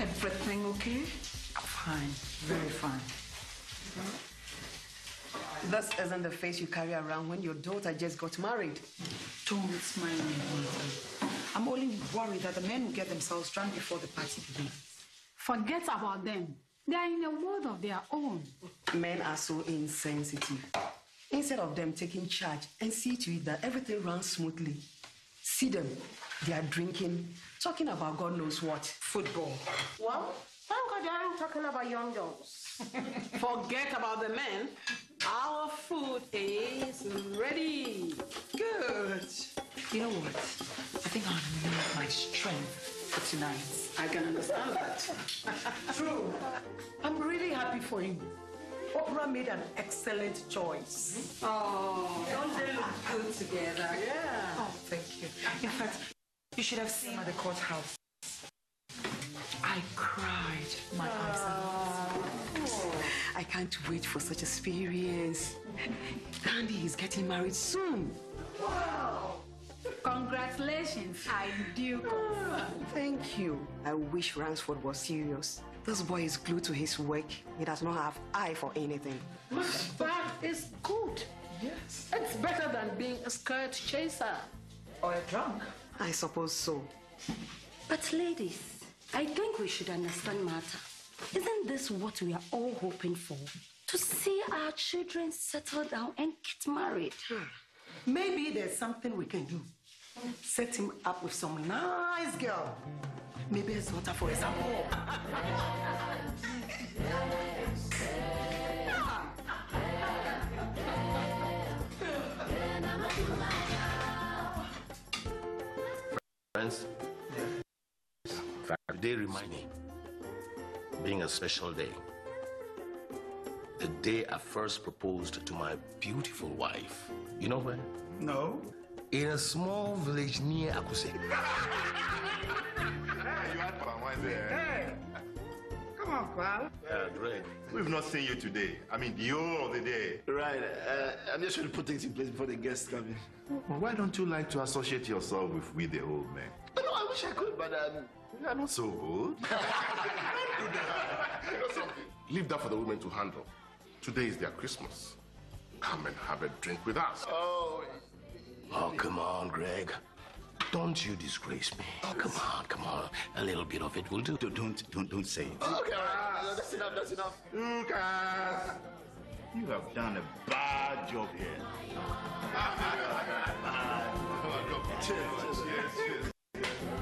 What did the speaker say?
Everything okay? Fine, very fine. This isn't the face you carry around when your daughter just got married. Don't smile on me, Martha. I'm only worried that the men will get themselves drunk before the party begins. Forget about them. They are in a world of their own. Men are so insensitive. Instead of them taking charge and see to it that everything runs smoothly, see them. They are drinking, talking about God knows what. Football. Well, thank God they aren't talking about young girls. Forget about the men. Our food is ready. Good. You know what? I think I'll need my strength for tonight. I can understand that. True. I'm really happy for you. Oprah made an excellent choice. Oh, don't they look good together? Yeah. Oh, thank you. In fact, you should have seen at the courthouse. I cried my eyes out. I can't wait for such experience. Candy is getting married soon. Wow. Congratulations, I do confirm. Thank you. I wish Ransford was serious. This boy is glued to his work. He does not have eye for anything. That is good. Yes. It's better than being a skirt chaser. Or a drunk. I suppose so. But ladies, I think we should understand Martha. Isn't this what we are all hoping for? To see our children settle down and get married. Maybe there's something we can do. Set him up with some nice girl. Maybe his daughter, for example. Friends, in fact, they remind me, being a special day, the day I first proposed to my beautiful wife. You know where? No. In a small village near Akuse. You had palm wine there. Hey! Come on, pal. Greg. We've not seen you today. I mean, the whole of the day. Right. I'm just trying to put things in place before the guests come in. Well, why don't you like to associate yourself with we the old men? No, I wish I could, but We are not so old. You know something? Leave that for the women to handle. Today is their Christmas. Come and have a drink with us. Oh, Come on, Greg. Don't you disgrace me. Oh, come on. A little bit of it will do. don't say it. Okay, all right. That's enough. Lucas! You have done a bad job here. Cheers.